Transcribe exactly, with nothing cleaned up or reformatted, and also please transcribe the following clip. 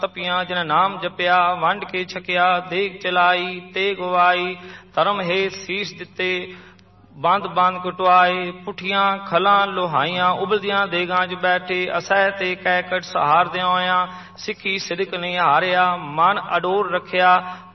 ਤਪੀਆਂ ਜਿਨ ਨਾਮ ਜਪਿਆ, ਵੰਡ ਕੇ ਛਕਿਆ ਦੇਗ ਚਲਾਈ ਤੇ ਗਵਾਈ। ਧਰਮ ਹੇਤ ਸੀਸ ਦਿੱਤੇ ਬੰਦ ਬੰਦ ਕਟਵਾਏ, ਪੁੱਠੀਆਂ ਖਲਾਂ ਲੋਹਾਈਆਂ ਉਬਲਦੀਆਂ ਦੇਗਾਂ 'ਚ ਬੈਠੇ। ਅਸਹਿ ਤੇ ਕੈਕਟ ਸਹਾਰਦਿਆਂ ਹੋਇਆਂ ਸਿੱਖੀ ਸਿਦਕ ਨਹੀਂ ਹਾਰਿਆ, ਮਨ ਅਡੋਲ ਰੱਖਿਆ